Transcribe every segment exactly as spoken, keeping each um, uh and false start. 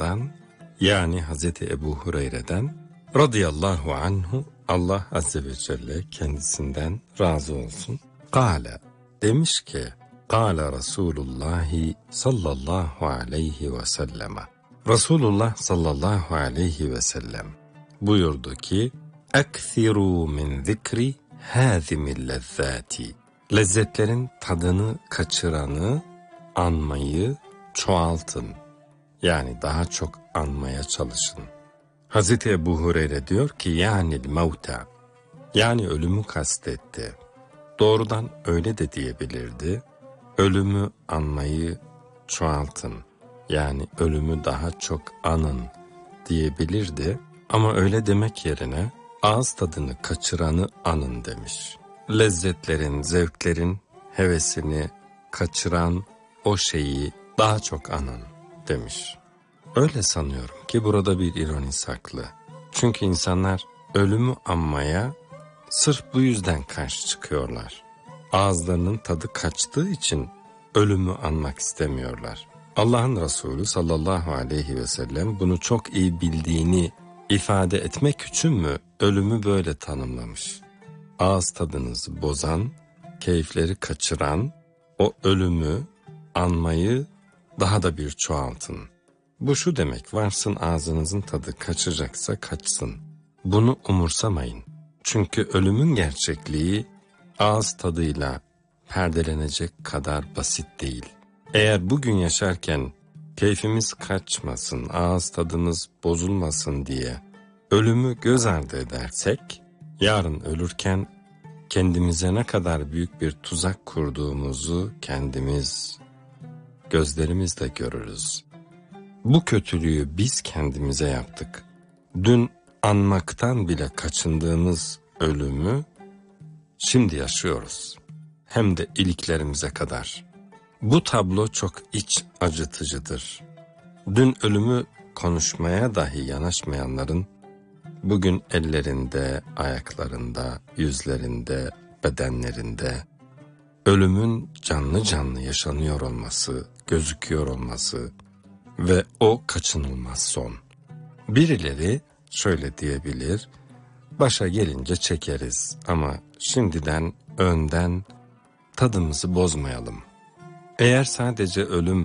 babasından, yani Hazreti Ebu Hureyre'den radıyallahu anhu, Allah azze ve celle kendisinden razı olsun. Kâle, demiş ki, Kâle Resulullah sallallahu aleyhi ve selleme. Resulullah sallallahu aleyhi ve sellem buyurdu ki, Ekthirû min zikri hâzimil lezzâti. Lezzetlerin tadını kaçıranı anmayı çoğaltın. Yani daha çok anmaya çalışın. Hazreti Ebu Hureyre diyor ki, yani mevta, yani ölümü kastetti. Doğrudan öyle de diyebilirdi. Ölümü anmayı çoğaltın. Yani ölümü daha çok anın diyebilirdi. Ama öyle demek yerine ağız tadını kaçıranı anın demiş. Lezzetlerin, zevklerin hevesini kaçıran o şeyi daha çok anın demiş. Öyle sanıyorum ki burada bir ironi saklı. Çünkü insanlar ölümü anmaya sırf bu yüzden karşı çıkıyorlar. Ağızlarının tadı kaçtığı için ölümü anmak istemiyorlar. Allah'ın Resulü sallallahu aleyhi ve sellem bunu çok iyi bildiğini ifade etmek için mi ölümü böyle tanımlamış? Ağız tadınızı bozan, keyifleri kaçıran o ölümü anmayı daha da bir çoğaltın. Bu şu demek, varsın ağzınızın tadı kaçacaksa kaçsın. Bunu umursamayın. Çünkü ölümün gerçekliği ağız tadıyla perdelenecek kadar basit değil. Eğer bugün yaşarken keyfimiz kaçmasın, ağız tadımız bozulmasın diye ölümü göz ardı edersek, yarın ölürken kendimize ne kadar büyük bir tuzak kurduğumuzu kendimiz gözlerimizle görürüz. Bu kötülüğü biz kendimize yaptık. Dün anmaktan bile kaçındığımız ölümü şimdi yaşıyoruz. Hem de iliklerimize kadar. Bu tablo çok iç acıtıcıdır. Dün ölümü konuşmaya dahi yanaşmayanların bugün ellerinde, ayaklarında, yüzlerinde, bedenlerinde ölümün canlı canlı yaşanıyor olması, gözüküyor olması ve o kaçınılmaz son. Birileri şöyle diyebilir, başa gelince çekeriz ama şimdiden, önden tadımızı bozmayalım. Eğer sadece ölüm,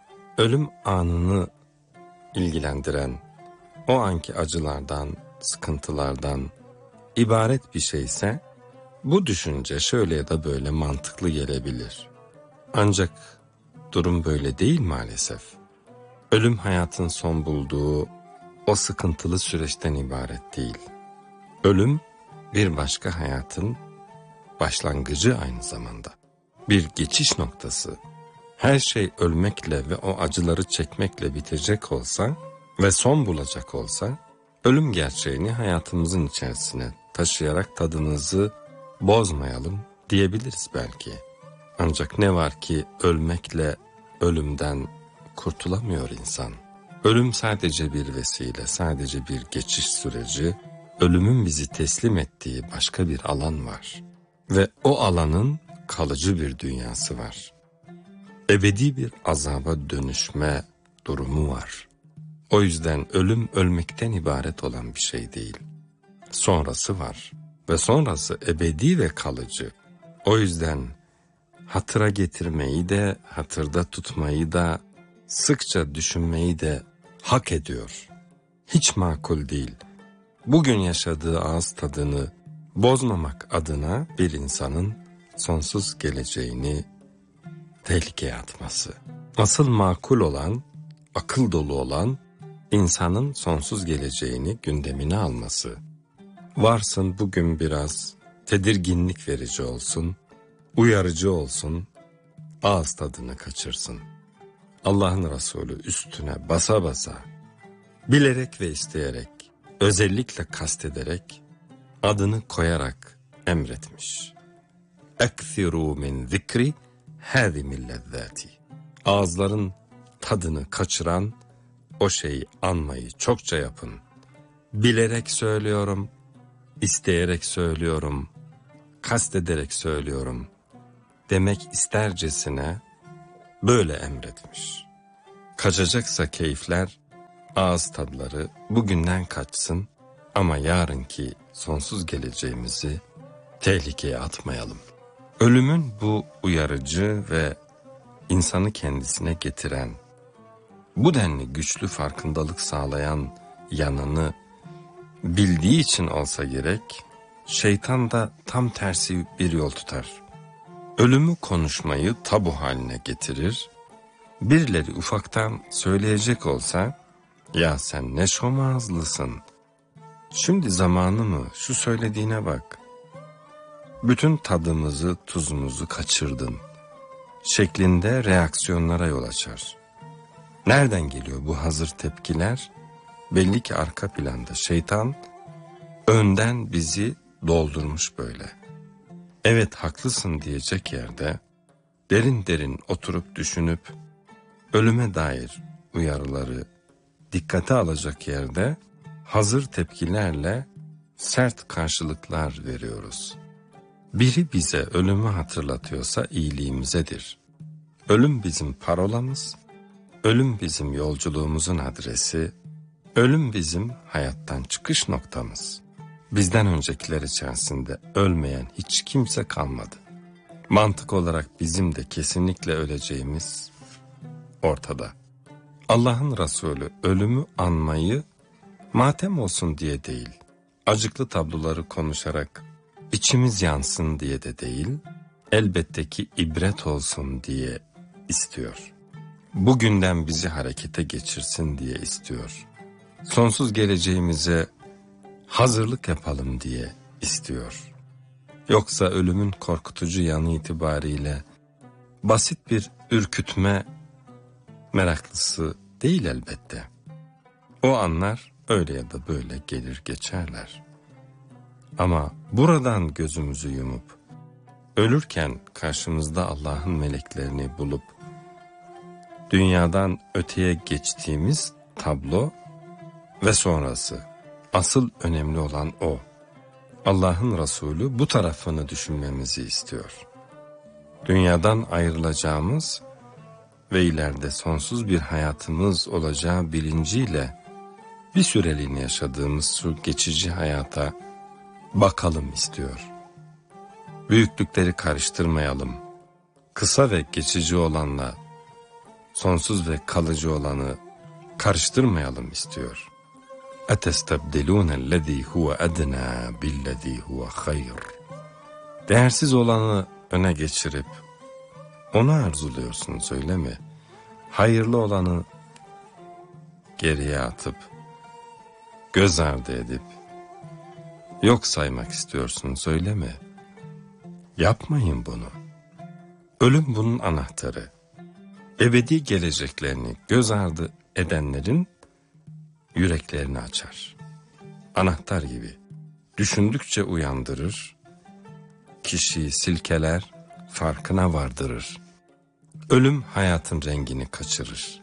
ölüm anını ilgilendiren, o anki acılardan, sıkıntılardan ibaret bir şeyse, bu düşünce şöyle ya da böyle mantıklı gelebilir. Ancak durum böyle değil maalesef. Ölüm hayatın son bulduğu o sıkıntılı süreçten ibaret değil. Ölüm bir başka hayatın başlangıcı aynı zamanda. Bir geçiş noktası. Her şey ölmekle ve o acıları çekmekle bitecek olsa ve son bulacak olsa, ölüm gerçeğini hayatımızın içerisine taşıyarak tadımızı bozmayalım diyebiliriz belki. Ancak ne var ki ölmekle ölümden kurtulamıyor insan. Ölüm sadece bir vesile, sadece bir geçiş süreci. Ölümün bizi teslim ettiği başka bir alan var. Ve o alanın kalıcı bir dünyası var. Ebedi bir azaba dönüşme durumu var. O yüzden ölüm ölmekten ibaret olan bir şey değil. Sonrası var ve sonrası ebedi ve kalıcı. O yüzden hatıra getirmeyi de, hatırda tutmayı da, sıkça düşünmeyi de hak ediyor. Hiç makul değil. Bugün yaşadığı ağız tadını bozmamak adına bir insanın sonsuz geleceğini tehlikeye atması. Asıl makul olan, akıl dolu olan, insanın sonsuz geleceğini gündemine alması. Varsın bugün biraz tedirginlik verici olsun, uyarıcı olsun, ağız tadını kaçırsın. Allah'ın Resulü üstüne basa basa, bilerek ve isteyerek, özellikle kastederek, adını koyarak emretmiş. Ekthirû min zikri hâzimil lezzâti. Ağızların tadını kaçıran o şeyi anmayı çokça yapın. Bilerek söylüyorum, isteyerek söylüyorum, kastederek söylüyorum demek istercesine böyle emretmiş. Kaçacaksa keyifler, ağız tadları bugünden kaçsın ama yarınki sonsuz geleceğimizi tehlikeye atmayalım. Ölümün bu uyarıcı ve insanı kendisine getiren, bu denli güçlü farkındalık sağlayan yanını bildiği için olsa gerek, şeytan da tam tersi bir yol tutar. Ölümü konuşmayı tabu haline getirir, birileri ufaktan söyleyecek olsa, ya sen ne şomazlısın, şimdi zamanı mı, şu söylediğine bak, bütün tadımızı tuzumuzu kaçırdın şeklinde reaksiyonlara yol açar. Nereden geliyor bu hazır tepkiler? Belli ki arka planda şeytan önden bizi doldurmuş böyle. Evet haklısın diyecek yerde derin derin oturup düşünüp ölüme dair uyarıları dikkate alacak yerde hazır tepkilerle sert karşılıklar veriyoruz. Biri bize ölümü hatırlatıyorsa iyiliğimizedir. Ölüm bizim parolamız, ölüm bizim yolculuğumuzun adresi, ölüm bizim hayattan çıkış noktamız. Bizden öncekiler içerisinde ölmeyen hiç kimse kalmadı. Mantık olarak bizim de kesinlikle öleceğimiz ortada. Allah'ın Resulü ölümü anmayı matem olsun diye değil, acıklı tabloları konuşarak içimiz yansın diye de değil, elbette ki ibret olsun diye istiyor. Bugünden bizi harekete geçirsin diye istiyor. Sonsuz geleceğimize hazırlık yapalım diye istiyor. Yoksa ölümün korkutucu yanı itibariyle basit bir ürkütme meraklısı değil elbette. O anlar öyle ya da böyle gelir geçerler. Ama buradan gözümüzü yumup, ölürken karşımızda Allah'ın meleklerini bulup, dünyadan öteye geçtiğimiz tablo ve sonrası, asıl önemli olan o. Allah'ın Resulü bu tarafını düşünmemizi istiyor. Dünyadan ayrılacağımız ve ileride sonsuz bir hayatımız olacağı bilinciyle bir süreliğine yaşadığımız şu geçici hayata bakalım istiyor. Büyüklükleri karıştırmayalım. Kısa ve geçici olanla sonsuz ve kalıcı olanı karıştırmayalım istiyor. اَتَسْتَبْدِلُونَ الَّذ۪ي هُوَ اَدْنَى بِالَّذ۪ي هُوَ خَيْرٌ. Değersiz olanı öne geçirip onu arzuluyorsunuz öyle mi? Hayırlı olanı geriye atıp göz ardı edip yok saymak istiyorsunuz öyle mi? Yapmayın bunu. Ölüm bunun anahtarı. Ebedi geleceklerini göz ardı edenlerin yüreklerini açar. Anahtar gibi. Düşündükçe uyandırır, kişiyi silkeler, farkına vardırır. Ölüm hayatın rengini kaçırır.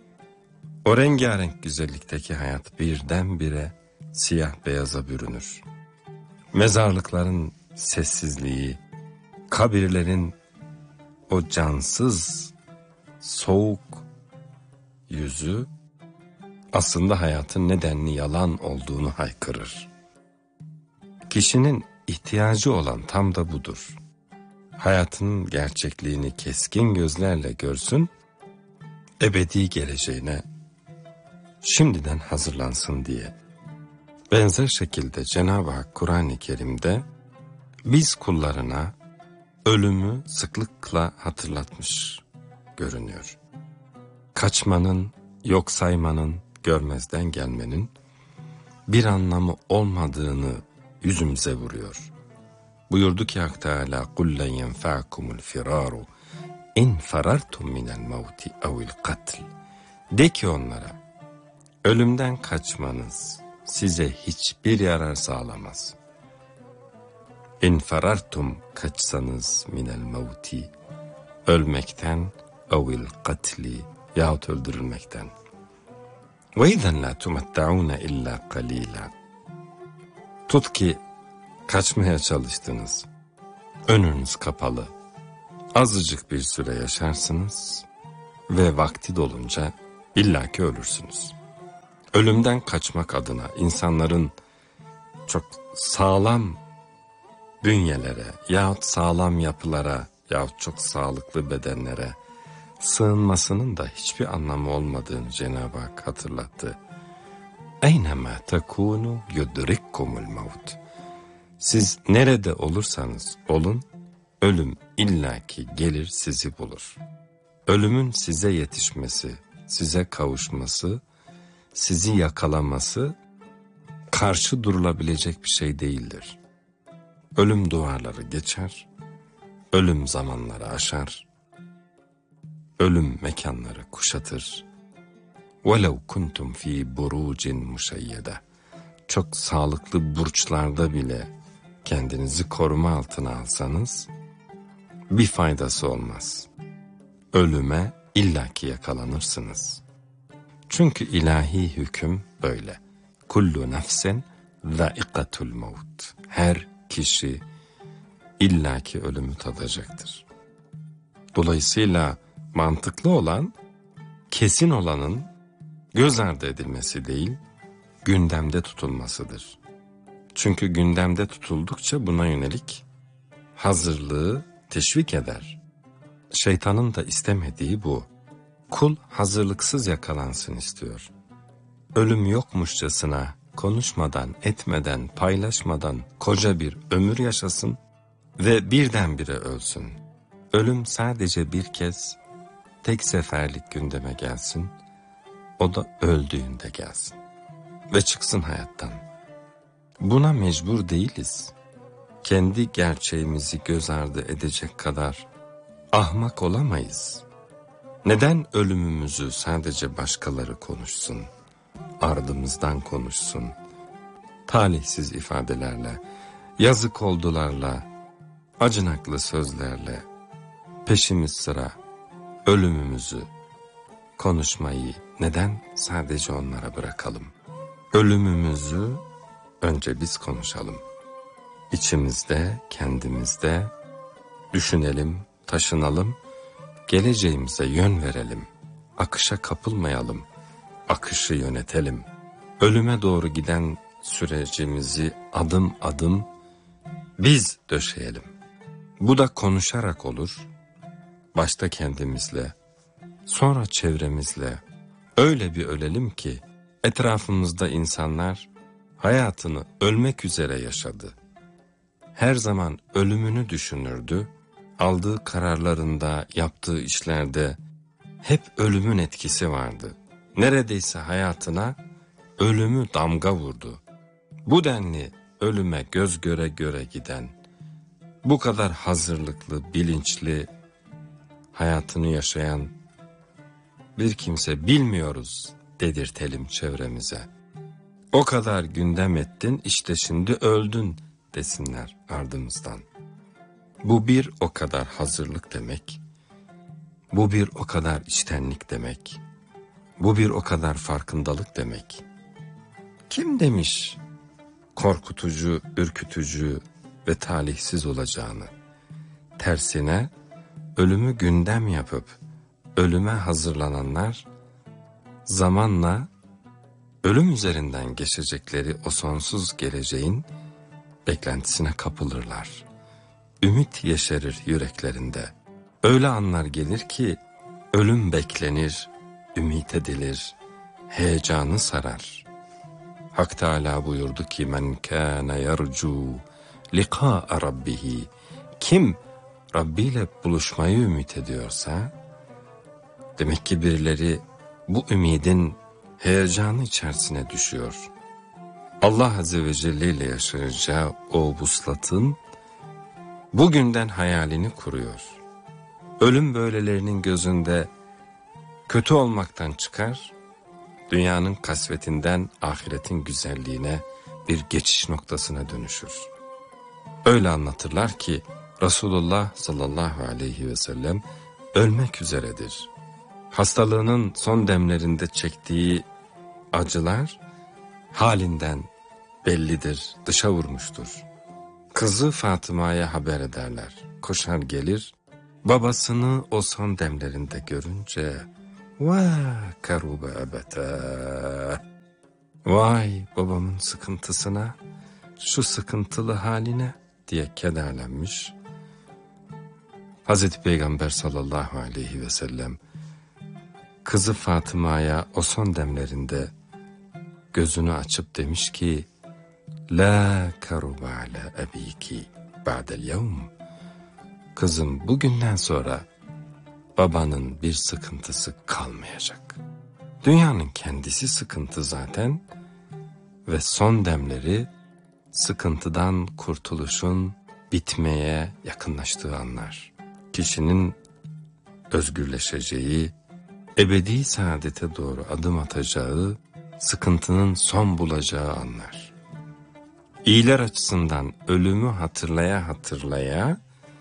O rengarenk güzellikteki hayat birdenbire siyah beyaza bürünür. Mezarlıkların sessizliği, kabirlerin o cansız, soğuk yüzü aslında hayatın nedenli yalan olduğunu haykırır. Kişinin ihtiyacı olan tam da budur. Hayatının gerçekliğini keskin gözlerle görsün, ebedi geleceğine şimdiden hazırlansın diye. Benzer şekilde Cenab-ı Hak Kur'an-ı Kerim'de biz kullarına ölümü sıklıkla hatırlatmış görünüyor. Kaçmanın, yok saymanın, görmezden gelmenin bir anlamı olmadığını yüzümüze vuruyor. Buyurdu ki Hak Teâlâ قُلْ لَنْ يَنْفَعَكُمُ الْفِرَارُ اِنْ فَرَرْتُمْ مِنَ الْمَوْتِ اَوِ الْقَتْلِ. De ki onlara, ölümden kaçmanız size hiçbir yarar sağlamaz. اِنْ فَرَرْتُمْ kaçsanız minel mevti, ölmekten, اَوِ الْقَتْلِ yahut öldürülmekten. وَاِذَنْ لَا تُمَتَّعُونَ اِلَّا قَلِيلًا. Tut ki kaçmaya çalıştınız. Önünüz kapalı. Azıcık bir süre yaşarsınız ve vakti dolunca illaki ölürsünüz. Ölümden kaçmak adına insanların çok sağlam bünyelere yahut sağlam yapılara yahut çok sağlıklı bedenlere sığınmasının da hiçbir anlamı olmadığını Cenab-ı Hak hatırlattı. Eynemâ tekûnû yudrikkumul mevt. Siz nerede olursanız olun, ölüm illaki gelir sizi bulur. Ölümün size yetişmesi, size kavuşması, sizi yakalaması karşı durulabilecek bir şey değildir. Ölüm duvarları geçer, ölüm zamanları aşar, ölüm mekanları kuşatır. وَلَوْ كُنْتُمْ ف۪ي بُرُوجٍ مُشَيَّدَةٍ. Çok sağlıklı burçlarda bile kendinizi koruma altına alsanız bir faydası olmaz. Ölüme illaki yakalanırsınız. Çünkü ilahi hüküm böyle. Kullu nefsin zâikatul mevt. Her kişi illaki ölümü tadacaktır. Dolayısıyla mantıklı olan, kesin olanın göz ardı edilmesi değil, gündemde tutulmasıdır. Çünkü gündemde tutuldukça buna yönelik hazırlığı teşvik eder. Şeytanın da istemediği bu. Kul hazırlıksız yakalansın istiyor. Ölüm yokmuşçasına konuşmadan, etmeden, paylaşmadan koca bir ömür yaşasın ve birdenbire ölsün. Ölüm sadece bir kez, tek seferlik gündeme gelsin, o da öldüğünde gelsin ve çıksın hayattan. Buna mecbur değiliz. Kendi gerçeğimizi göz ardı edecek kadar ahmak olamayız. Neden ölümümüzü sadece başkaları konuşsun, ardımızdan konuşsun, talihsiz ifadelerle, yazık oldularla, acınaklı sözlerle, peşimiz sıra ölümümüzü, konuşmayı neden sadece onlara bırakalım? Ölümümüzü önce biz konuşalım. İçimizde, kendimizde düşünelim, taşınalım, geleceğimize yön verelim. Akışa kapılmayalım, akışı yönetelim. Ölüme doğru giden sürecimizi adım adım biz döşeyelim. Bu da konuşarak olur, başta kendimizle, sonra çevremizle. Öyle bir ölelim ki etrafımızda insanlar hayatını ölmek üzere yaşadı. Her zaman ölümünü düşünürdü. Aldığı kararlarında, yaptığı işlerde hep ölümün etkisi vardı. Neredeyse hayatına ölümü damga vurdu. Bu denli ölüme göz göre göre giden, bu kadar hazırlıklı, bilinçli hayatını yaşayan bir kimse bilmiyoruz dedirtelim çevremize. O kadar gündem ettin, işte şimdi öldün desinler ardımızdan. Bu bir o kadar hazırlık demek, bu bir o kadar içtenlik demek, bu bir o kadar farkındalık demek. Kim demiş korkutucu, ürkütücü ve talihsiz olacağını? Tersine ölümü gündem yapıp ölüme hazırlananlar zamanla ölüm üzerinden geçecekleri o sonsuz geleceğin beklentisine kapılırlar. Ümit yeşerir yüreklerinde. Öyle anlar gelir ki ölüm beklenir, ümit edilir, heyecanı sarar. Hak Teâlâ buyurdu ki men kâne yercu liqâ'a rabbihi. Kim Rabbi ile buluşmayı ümit ediyorsa, demek ki birileri bu ümidin heyecanı içerisine düşüyor. Allah Azze ve Celle ile yaşayacağı o vuslatın bugünden hayalini kuruyor. Ölüm böylelerinin gözünde kötü olmaktan çıkar, dünyanın kasvetinden ahiretin güzelliğine bir geçiş noktasına dönüşür. Öyle anlatırlar ki Resulullah sallallahu aleyhi ve sellem ölmek üzeredir. Hastalığının son demlerinde çektiği acılar halinden bellidir, dışa vurmuştur. Kızı Fatıma'ya haber ederler. Koşar gelir, babasını o son demlerinde görünce vah karube ebete, Vay babamın sıkıntısına, şu sıkıntılı haline diye kederlenmiş. Hazreti Peygamber sallallahu aleyhi ve sellem kızı Fatıma'ya o son demlerinde gözünü açıp demiş ki La karuba ala ebiki ba'del yevm. Kızım, bugünden sonra babanın bir sıkıntısı kalmayacak. Dünyanın kendisi sıkıntı zaten ve son demleri sıkıntıdan kurtuluşun bitmeye yakınlaştığı anlar. Kişinin özgürleşeceği, ebedi saadete doğru adım atacağı, sıkıntının son bulacağı anlar. İyiler açısından ölümü hatırlaya hatırlaya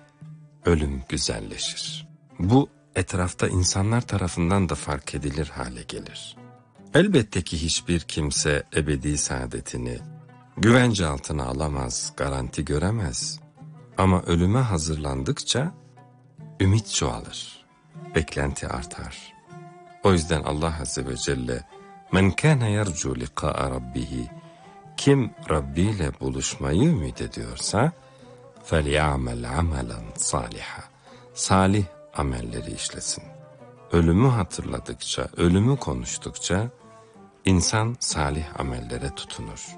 ölüm güzelleşir. Bu etrafta insanlar tarafından da fark edilir hale gelir. Elbette ki hiçbir kimse ebedi saadetini güvence altına alamaz, garanti göremez. Ama ölüme hazırlandıkça ümit çoğalır, beklenti artar. O yüzden Allah Azze ve Celle men kâne yercu liqâ'a rabbihi, kim Rabbi ile buluşmayı ümit ediyorsa فَلْيَعْمَلْ عَمَلًا صَالِحًا, salih amelleri işlesin. Ölümü hatırladıkça, ölümü konuştukça insan salih amellere tutunur.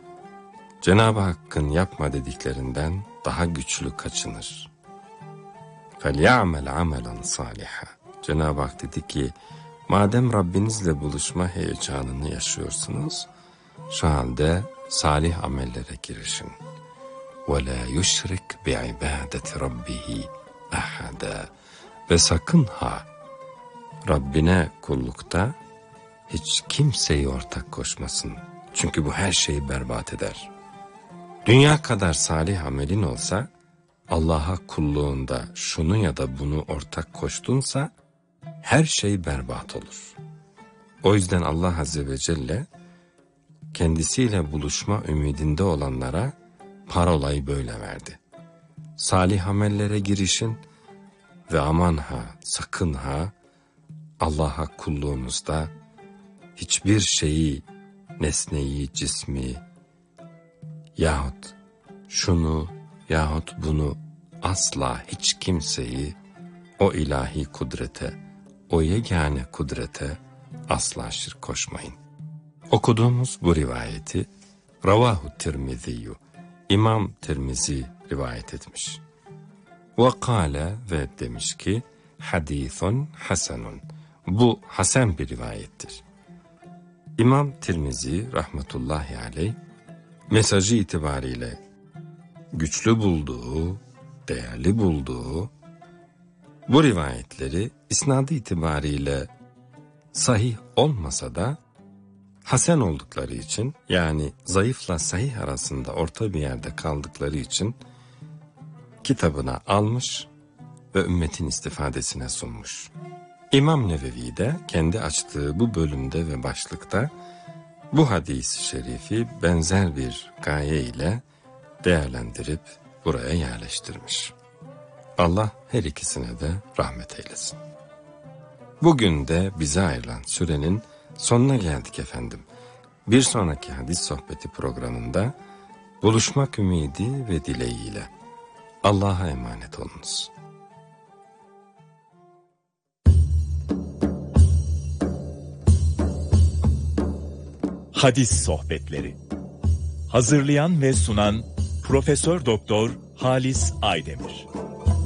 Cenab-ı Hakk'ın yapma dediklerinden daha güçlü kaçınır. فَلْيَعْمَلْ عَمَلًا صَالِحًا. Cenab-ı Hak dedi ki, madem Rabbinizle buluşma heyecanını yaşıyorsunuz, şu halde salih amellere girişin. وَلَا يُشْرِكْ بِعِبَادَةِ رَبِّهِ أَحَدًا. Ve sakın ha, Rabbine kullukta hiç kimseyi ortak koşmasın. Çünkü bu her şeyi berbat eder. Dünya kadar salih amelin olsa, Allah'a kulluğunda şunu ya da bunu ortak koştunsa, her şey berbat olur. O yüzden Allah Azze ve Celle, kendisiyle buluşma ümidinde olanlara parolayı böyle verdi. Salih amellere girişin ve aman ha, sakın ha, Allah'a kulluğunuzda hiçbir şeyi, nesneyi, cismi yahut şunu yahut bunu, asla hiç kimseyi o ilahi kudrete, o yegane kudrete asla şirk koşmayın. Okuduğumuz bu rivayeti Ravahu Tirmizi'yu, İmam Tirmizi rivayet etmiş. Ve kâle, ve demiş ki, hadîthun hasenun. Bu hasen bir rivayettir. İmam Tirmizi rahmetullahi aleyh, mesajı itibariyle güçlü bulduğu, değerli bulduğu bu rivayetleri isnadı itibariyle sahih olmasa da hasen oldukları için, yani zayıfla sahih arasında orta bir yerde kaldıkları için kitabına almış ve ümmetin istifadesine sunmuş. İmam Nevevi de kendi açtığı bu bölümde ve başlıkta bu hadis-i şerifi benzer bir gaye ile değerlendirip buraya yerleştirmiş. Allah her ikisine de rahmet eylesin. Bugün de bize ayrılan sürenin sonuna geldik efendim. Bir sonraki hadis sohbeti programında buluşmak ümidi ve dileğiyle Allah'a emanet olunuz. Hadis sohbetleri. Hazırlayan ve sunan Profesör Doktor Halis Aydemir.